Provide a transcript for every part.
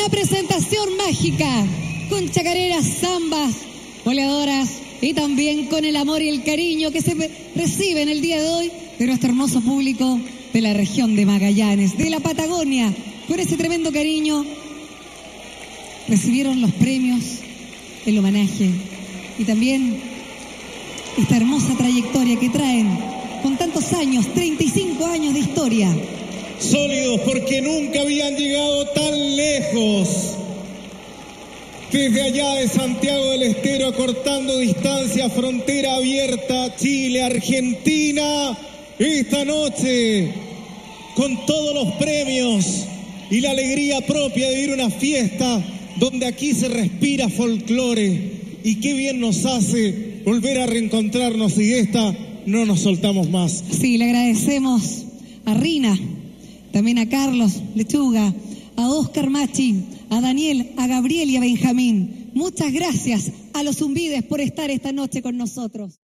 una presentación mágica, con chacareras, zambas, goleadoras y también con el amor y el cariño que se recibe en el día de hoy de nuestro hermoso público de la región de Magallanes, de la Patagonia. Con ese tremendo cariño recibieron los premios, el homenaje y también esta hermosa trayectoria que traen con tantos años, 35 años de historia. Sólidos porque nunca habían llegado tan lejos. Desde allá de Santiago del Estero, acortando distancia, frontera abierta, Chile, Argentina, esta noche, con todos los premios y la alegría propia de ir a una fiesta donde aquí se respira folclore, y qué bien nos hace volver a reencontrarnos, y de esta no nos soltamos más. Sí, le agradecemos a Rina, también a Carlos Lechuga, a Oscar Machi, a Daniel, a Gabriel y a Benjamín. Muchas gracias a los Zumbides por estar esta noche con nosotros.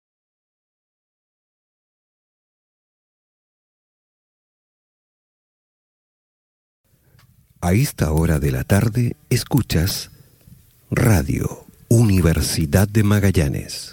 A esta hora de la tarde escuchas Radio Universidad de Magallanes.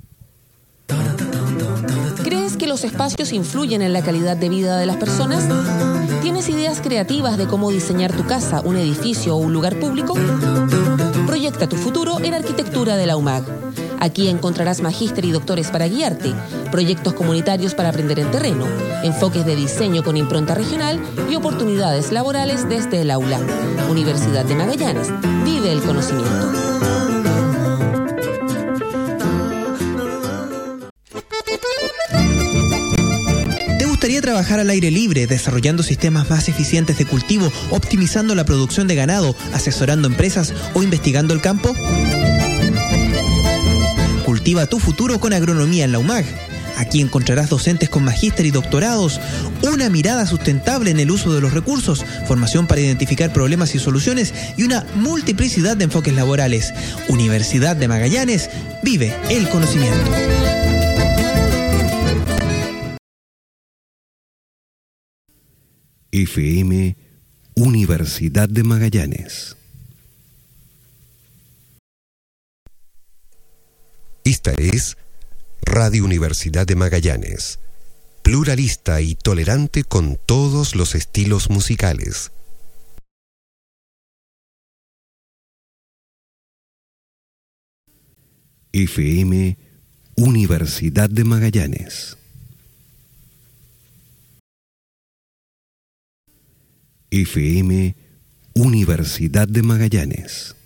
¿Crees que los espacios influyen en la calidad de vida de las personas? ¿Tienes ideas creativas de cómo diseñar tu casa, un edificio o un lugar público? Proyecta tu futuro en Arquitectura de la UMAG. Aquí encontrarás magíster y doctores para guiarte, proyectos comunitarios para aprender en terreno, enfoques de diseño con impronta regional y oportunidades laborales desde el aula. Universidad de Magallanes. Vive el conocimiento. ¿Te gustaría trabajar al aire libre, desarrollando sistemas más eficientes de cultivo, optimizando la producción de ganado, asesorando empresas o investigando el campo? Cultiva tu futuro con agronomía en la UMAG. Aquí encontrarás docentes con magíster y doctorados, una mirada sustentable en el uso de los recursos, formación para identificar problemas y soluciones y una multiplicidad de enfoques laborales. Universidad de Magallanes, vive el conocimiento. FM Universidad de Magallanes. Esta es Radio Universidad de Magallanes, pluralista y tolerante con todos los estilos musicales. FM Universidad de Magallanes. FM Universidad de Magallanes.